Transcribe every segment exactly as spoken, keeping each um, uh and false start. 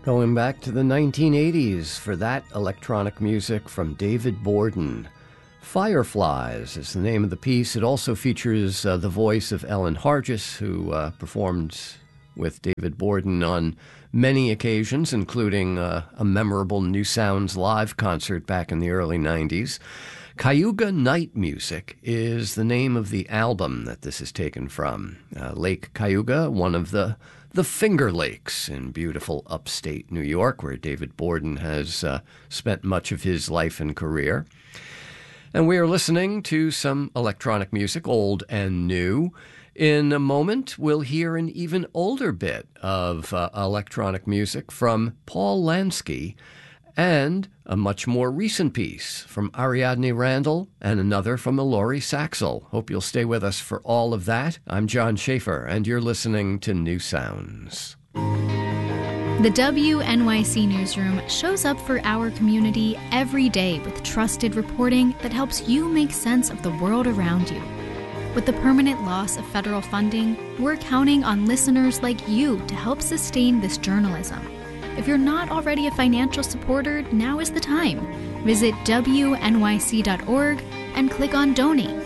Going back to the nineteen eighties for that electronic music from David Borden. Fireflies is the name of the piece. It also features uh, the voice of Ellen Hargis, who uh, performed with David Borden on many occasions, including uh, a memorable New Sounds live concert back in the early nineties. Cayuga Night Music is the name of the album that this is taken from. Uh, Lake Cayuga, one of the the Finger Lakes in beautiful upstate New York, where David Borden has uh, spent much of his life and career. And we are listening to some electronic music, old and new. In a moment, we'll hear an even older bit of uh, electronic music from Paul Lansky, and a much more recent piece from Ariadne Randall and another from Laurie Saxel. Hope you'll stay with us for all of that. I'm John Schaefer, and you're listening to New Sounds. The W N Y C Newsroom shows up for our community every day with trusted reporting that helps you make sense of the world around you. With the permanent loss of federal funding, we're counting on listeners like you to help sustain this journalism. If you're not already a financial supporter, now is the time. Visit W N Y C dot org and click on Donate.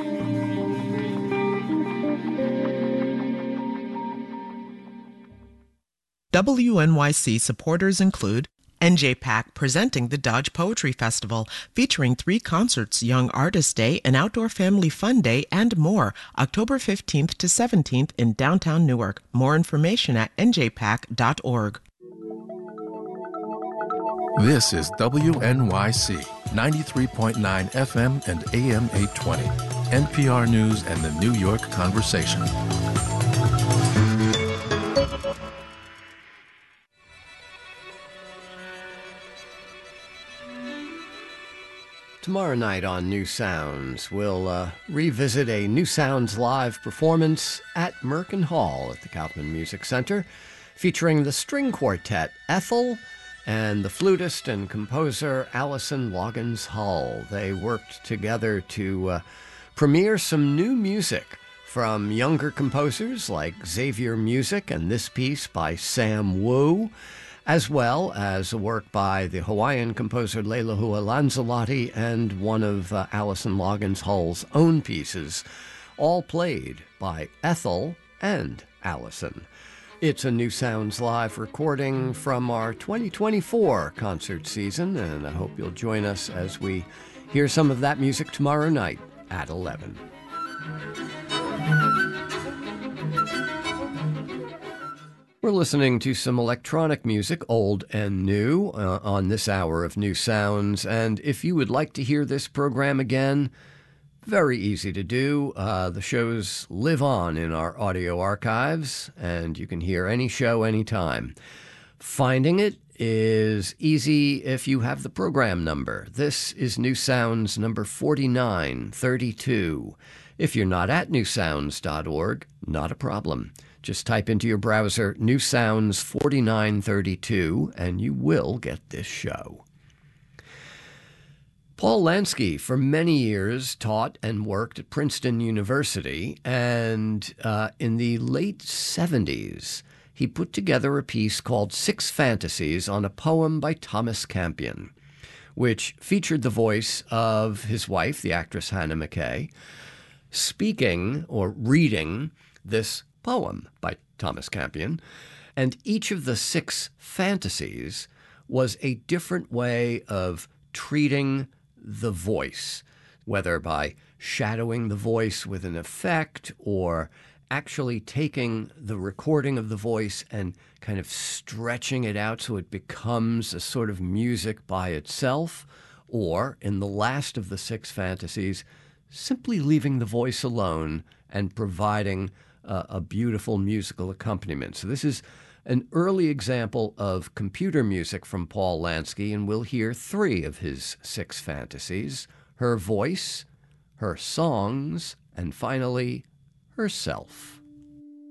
W N Y C supporters include N J PAC presenting the Dodge Poetry Festival, featuring three concerts, Young Artist Day, an Outdoor Family Fun Day, and more, October fifteenth to seventeenth in downtown Newark. More information at N J pac dot org. This is W N Y C, ninety-three point nine F M and A M eight twenty, N P R News and the New York Conversation. Tomorrow night on New Sounds, we'll uh, revisit a New Sounds live performance at Merkin Hall at the Kaufman Music Center, featuring the string quartet Ethel and the flutist and composer Allison Loggins Hull. They worked together to uh, premiere some new music from younger composers like Xavier Music and this piece by Sam Wu, as well as a work by the Hawaiian composer Leilahua Lanzalotti and one of uh, Allison Loggins Hull's own pieces, all played by Ethel and Allison. It's a New Sounds live recording from our twenty twenty-four concert season, and I hope you'll join us as we hear some of that music tomorrow night at eleven. We're listening to some electronic music, old and new, uh, on this hour of New Sounds, and if you would like to hear this program again, very easy to do. Uh, the shows live on in our audio archives, and you can hear any show anytime. Finding it is easy if you have the program number. This is New Sounds number forty-nine thirty-two. If you're not at new sounds dot org, not a problem. Just type into your browser New Sounds forty-nine thirty-two, and you will get this show. Paul Lansky, for many years, taught and worked at Princeton University, and uh, in the late seventies, he put together a piece called Six Fantasies on a poem by Thomas Campion, which featured the voice of his wife, the actress Hannah McKay, speaking or reading this poem by Thomas Campion, and each of the six fantasies was a different way of treating the voice, whether by shadowing the voice with an effect or actually taking the recording of the voice and kind of stretching it out so it becomes a sort of music by itself, or, in the last of the six fantasies, simply leaving the voice alone and providing uh, a beautiful musical accompaniment. So this is an early example of computer music from Paul Lansky, and we'll hear three of his six fantasies: her voice, her songs, and finally, herself.